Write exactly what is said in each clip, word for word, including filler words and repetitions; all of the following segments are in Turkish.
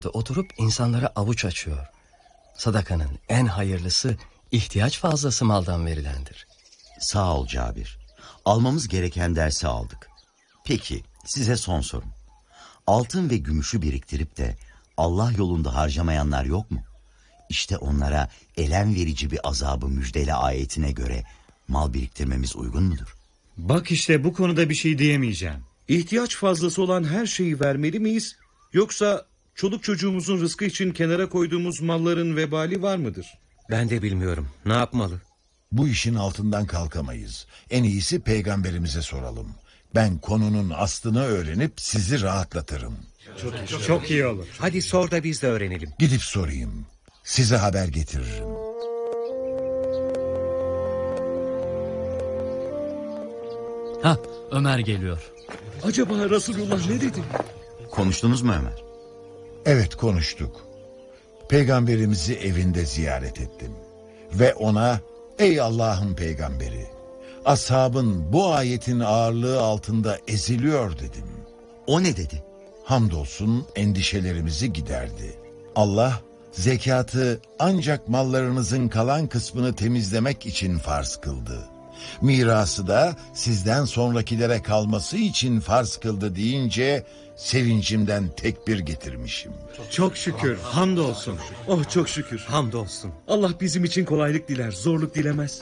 oturup insanlara avuç açıyor. Sadakanın en hayırlısı ihtiyaç fazlası maldan verilendir. Sağ ol Cabir. Almamız gereken dersi aldık. Peki size son sorum. Altın ve gümüşü biriktirip de Allah yolunda harcamayanlar yok mu? İşte onlara elem verici bir azabı müjdele ayetine göre mal biriktirmemiz uygun mudur? Bak işte bu konuda bir şey diyemeyeceğim. İhtiyaç fazlası olan her şeyi vermeli miyiz? Yoksa çoluk çocuğumuzun rızkı için kenara koyduğumuz malların vebali var mıdır? Ben de bilmiyorum. Ne yapmalı? Bu işin altından kalkamayız. En iyisi peygamberimize soralım. Ben konunun aslını öğrenip sizi rahatlatırım. Çok, çok, çok iyi olur. Hadi sor da biz de öğrenelim. Gidip sorayım. Size haber getiririm. Ha, Ömer geliyor. Acaba Resulullah ne dedi? Konuştunuz mu Ömer? Evet, konuştuk. Peygamberimizi evinde ziyaret ettim. Ve ona, ey Allah'ın peygamberi, ashabın bu ayetin ağırlığı altında eziliyor dedim. O ne dedi? Hamdolsun endişelerimizi giderdi. Allah zekatı ancak mallarınızın kalan kısmını temizlemek için farz kıldı. Mirası da sizden sonrakilere kalması için farz kıldı deyince sevincimden tekbir getirmişim. Çok şükür, hamdolsun. Oh çok şükür. Hamdolsun. Allah bizim için kolaylık diler, zorluk dilemez.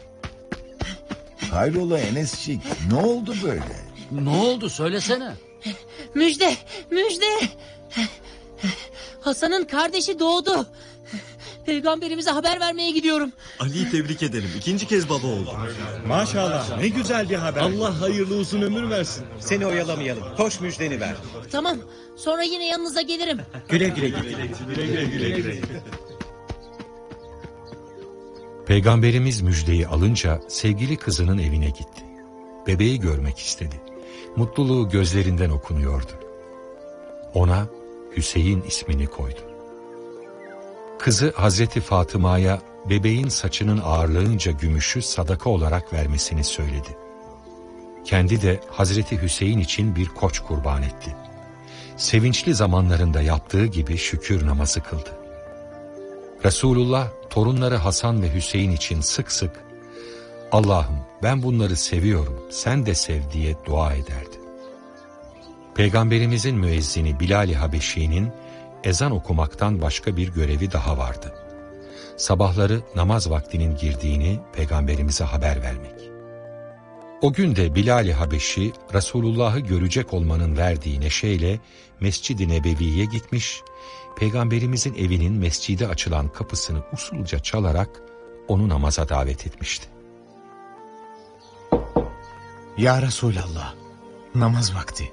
Hayrola Enescik, ne oldu böyle? Ne oldu söylesene. Müjde, müjde. Hasan'ın kardeşi doğdu. Peygamberimize haber vermeye gidiyorum. Ali'yi tebrik edelim. İkinci kez baba oldu. Maşallah, ne güzel bir haber. Allah hayırlı uzun ömür versin. Seni oyalamayalım. Koş müjdeni ver. Tamam, sonra yine yanınıza gelirim. Güle güle git. Güle güle güle. Peygamberimiz müjdeyi alınca sevgili kızının evine gitti. Bebeği görmek istedi. Mutluluğu gözlerinden okunuyordu. Ona Hüseyin ismini koydu. Kızı Hazreti Fatıma'ya bebeğin saçının ağırlığınca gümüşü sadaka olarak vermesini söyledi. Kendi de Hazreti Hüseyin için bir koç kurban etti. Sevinçli zamanlarında yaptığı gibi şükür namazı kıldı. Resulullah torunları Hasan ve Hüseyin için sık sık Allah'ım ben bunları seviyorum sen de sev diye dua ederdi. Peygamberimizin müezzini Bilal-i Habeşi'nin ezan okumaktan başka bir görevi daha vardı. Sabahları namaz vaktinin girdiğini Peygamberimize haber vermek. O gün de Bilal-i Habeşi Resulullah'ı görecek olmanın verdiği neşeyle Mescid-i Nebevi'ye gitmiş, Peygamberimizin evinin mescide açılan kapısını usulca çalarak onu namaza davet etmişti. Ya Resulallah, namaz vakti.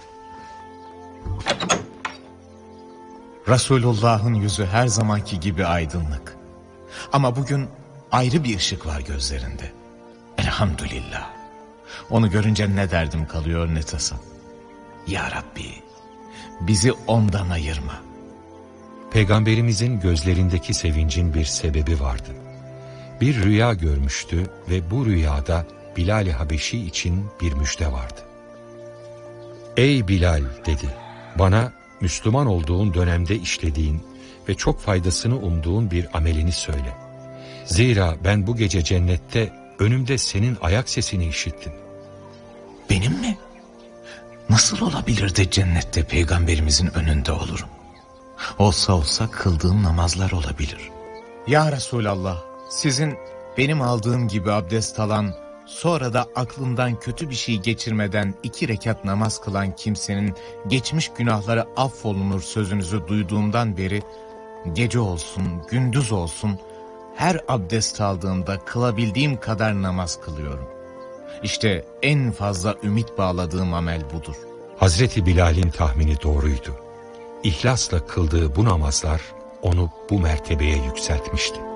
Resulullah'ın yüzü her zamanki gibi aydınlık. Ama bugün ayrı bir ışık var gözlerinde. Elhamdülillah. Onu görünce ne derdim kalıyor ne tasam. Ya Rabbi, bizi ondan ayırma. Peygamberimizin gözlerindeki sevincin bir sebebi vardı. Bir rüya görmüştü ve bu rüyada Bilal-i Habeşi için bir müjde vardı. Ey Bilal dedi, bana Müslüman olduğun dönemde işlediğin ve çok faydasını umduğun bir amelini söyle. Zira ben bu gece cennette önümde senin ayak sesini işittim. Benim mi? Nasıl olabilir de cennette peygamberimizin önünde olurum? Olsa olsa kıldığım namazlar olabilir. Ya Resulallah, sizin benim aldığım gibi abdest alan, sonra da aklından kötü bir şey geçirmeden iki rekat namaz kılan kimsenin geçmiş günahları affolunur sözünüzü duyduğumdan beri gece olsun, gündüz olsun her abdest aldığımda kılabildiğim kadar namaz kılıyorum. İşte en fazla ümit bağladığım amel budur. Hazreti Bilal'in tahmini doğruydu. İhlasla kıldığı bu namazlar onu bu mertebeye yükseltmişti.